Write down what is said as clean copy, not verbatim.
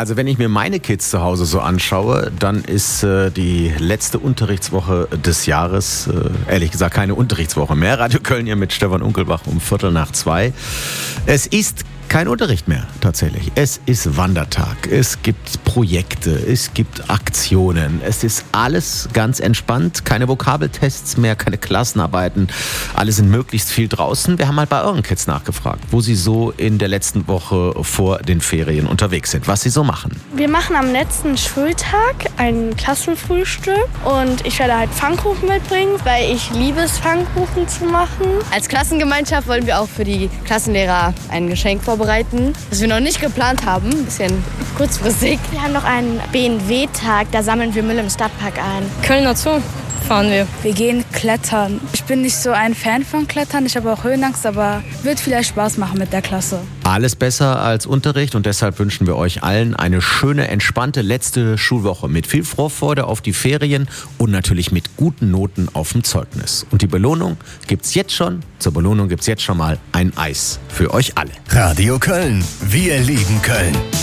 Also wenn ich mir meine Kids zu Hause so anschaue, dann ist die letzte Unterrichtswoche des Jahres, ehrlich gesagt keine Unterrichtswoche mehr. Radio Köln hier mit Stefan Unkelbach um 1:45. Es ist kein Unterricht mehr, tatsächlich. Es ist Wandertag, es gibt Projekte, es gibt Aktionen. Es ist alles ganz entspannt, keine Vokabeltests mehr, keine Klassenarbeiten. Alle sind möglichst viel draußen. Wir haben mal bei euren Kids nachgefragt, wo sie so in der letzten Woche vor den Ferien unterwegs sind, was sie so machen. Wir machen am letzten Schultag ein Klassenfrühstück und ich werde halt Pfannkuchen mitbringen, weil ich liebe es, Pfannkuchen zu machen. Als Klassengemeinschaft wollen wir auch für die Klassenlehrer ein Geschenk vorbereiten, das wir noch nicht geplant haben, ein bisschen kurzfristig. Wir haben noch einen BNW-Tag, da sammeln wir Müll im Stadtpark ein. Kölner Zoo fahren wir. Wir gehen klettern. Ich bin nicht so ein Fan von Klettern, ich habe auch Höhenangst, aber wird vielleicht Spaß machen mit der Klasse. Alles besser als Unterricht und deshalb wünschen wir euch allen eine schöne, entspannte letzte Schulwoche mit viel Vorfreude auf die Ferien und natürlich mit guten Noten auf dem Zeugnis. Und die Belohnung gibt's jetzt schon. Zur Belohnung gibt's jetzt schon mal ein Eis für euch alle. Radio Köln. Wir lieben Köln.